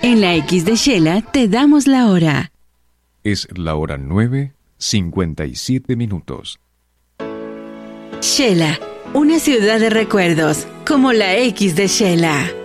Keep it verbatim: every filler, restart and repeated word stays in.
En la X de Shela te damos la hora. Es la hora nueve, cincuenta y siete minutos. Shela, una ciudad de recuerdos, como la X de Shela.